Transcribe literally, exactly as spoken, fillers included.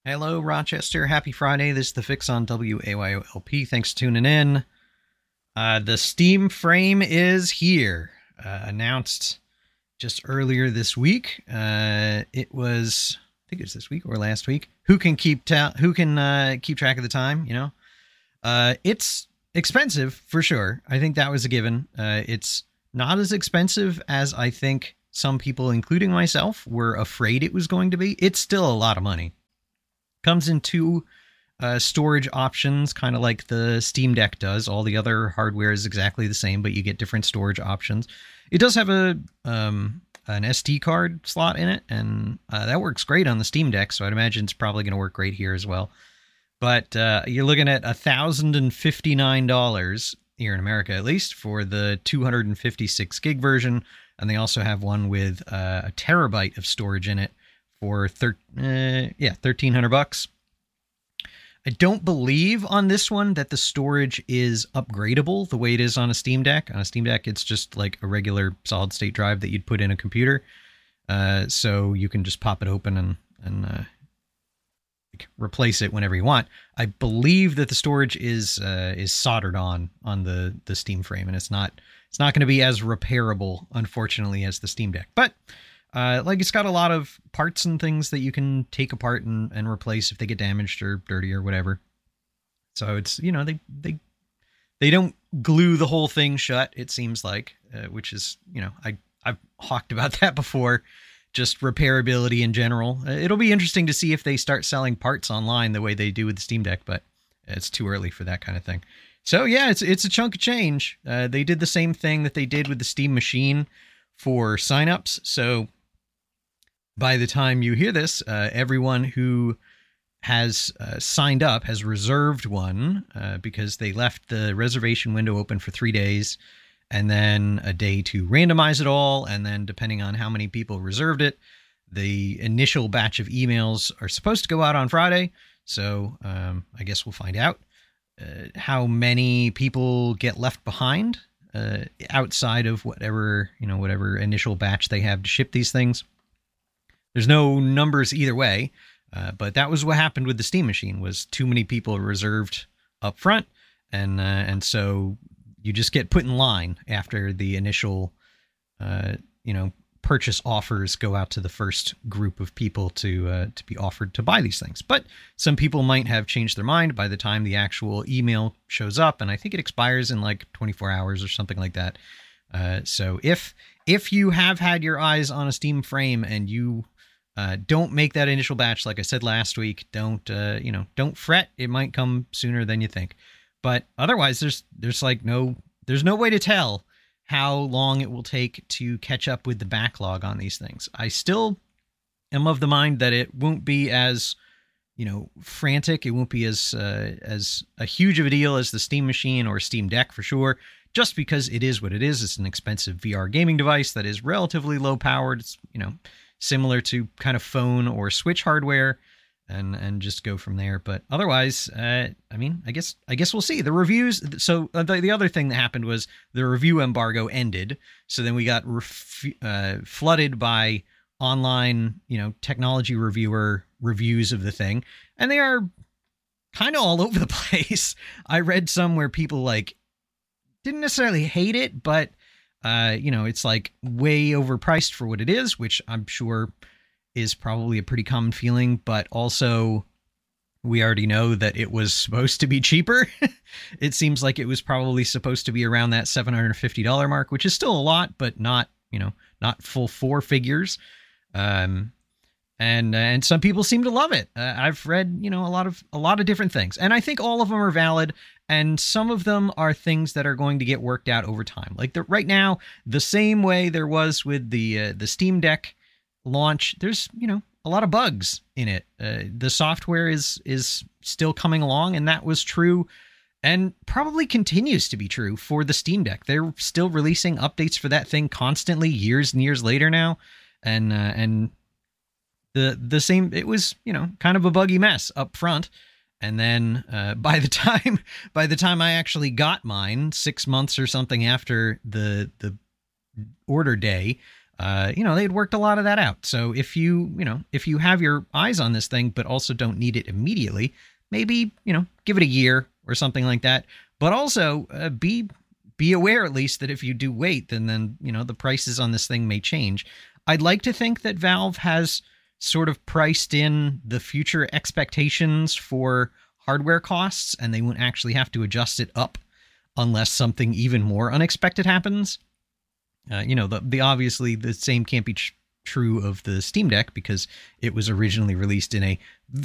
Hello, Rochester. Happy Friday. This is The Fix on W A Y O L P. Thanks for tuning in. Uh, the Steam Frame is here. Uh, announced just earlier this week. Uh, it was, I think it was this week or last week. Who can keep ta- Who can uh, keep track of the time? You know, uh, it's expensive for sure. I think that was a given. Uh, it's not as expensive as I think some people, including myself, were afraid it was going to be. It's still a lot of money. Comes in two uh, storage options, kind of like the Steam Deck does. All the other hardware is exactly the same, but you get different storage options. It does have a um, an S D card slot in it, and uh, that works great on the Steam Deck, so I'd imagine it's probably going to work great here as well. But uh, you're looking at one thousand fifty-nine dollars here in America, at least, for the two hundred fifty-six gig version, and they also have one with uh, a terabyte of storage in it for thir- uh, yeah, thirteen hundred bucks. I don't believe on this one that the storage is upgradable the way it is on a Steam Deck. On a Steam Deck, it's just like a regular solid state drive that you'd put in a computer. Uh, so you can just pop it open and, and uh, replace it whenever you want. I believe that the storage is uh, is soldered on on the, the Steam Frame, and it's not it's not going to be as repairable, unfortunately, as the Steam Deck. But Uh, like it's got a lot of parts and things that you can take apart and, and replace if they get damaged or dirty or whatever. So it's, you know, they, they, they don't glue the whole thing shut, it seems like, uh, which is, you know, I, I've hawked about that before, just repairability in general. Uh, it'll be interesting to see if they start selling parts online the way they do with the Steam Deck, but it's too early for that kind of thing. So yeah, it's, it's a chunk of change. Uh, they did the same thing that they did with the Steam Machine for signups. So by the time you hear this, uh, everyone who has uh, signed up has reserved one uh, because they left the reservation window open for three days and then a day to randomize it all. And then depending on how many people reserved it, the initial batch of emails are supposed to go out on Friday. So um, I guess we'll find out uh, how many people get left behind uh, outside of whatever, you know, whatever initial batch they have to ship these things. There's no numbers either way, uh, but that was what happened with the Steam Machine, was too many people reserved up front, and uh, and so you just get put in line after the initial, uh, you know, purchase offers go out to the first group of people to uh, to be offered to buy these things. But some people might have changed their mind by the time the actual email shows up, and I think it expires in like twenty-four hours or something like that. Uh, so if if you have had your eyes on a Steam Frame and you Uh, don't make that initial batch. Like I said last week, don't, uh, you know, don't fret. It might come sooner than you think, but otherwise there's, there's like no, there's no way to tell how long it will take to catch up with the backlog on these things. I still am of the mind that it won't be as, you know, frantic. It won't be as, uh, as a huge of a deal as the Steam Machine or Steam Deck for sure, just because it is what it is. It's an expensive V R gaming device that is relatively low powered. It's, you know, similar to kind of phone or Switch hardware, and and just go from there. But otherwise, uh, I mean, I guess I guess we'll see. The reviews. So uh, the, the other thing that happened was the review embargo ended. So then we got ref, uh, flooded by online, you know, technology reviewer reviews of the thing, and they are kind of all over the place. I read some where people like didn't necessarily hate it, but Uh, you know, it's like way overpriced for what it is, which I'm sure is probably a pretty common feeling. But also, we already know that it was supposed to be cheaper. It seems like it was probably supposed to be around that seven hundred fifty dollars mark, which is still a lot, but not, you know, not full four figures. Um, and uh, and some people seem to love it. Uh, I've read, you know, a lot of a lot of different things, and I think all of them are valid. And some of them are things that are going to get worked out over time. Like the, right now, the same way there was with the uh, the Steam Deck launch, there's, you know, a lot of bugs in it. Uh, the software is is still coming along, and that was true and probably continues to be true for the Steam Deck. They're still releasing updates for that thing constantly, years and years later now. And uh, and the the same, it was, you know, kind of a buggy mess up front. And then uh, by the time by the time I actually got mine, six months or something after the the order day, Uh, you know, they had worked a lot of that out. So if you, you know, if you have your eyes on this thing, but also don't need it immediately, maybe, you know, give it a year or something like that. But also uh, be be aware, at least, that if you do wait, then then you know the prices on this thing may change. I'd like to think that Valve has sort of priced in the future expectations for hardware costs, and they won't actually have to adjust it up unless something even more unexpected happens. Uh, you know, the, the obviously the same can't be tr- true of the Steam Deck because it was originally released in a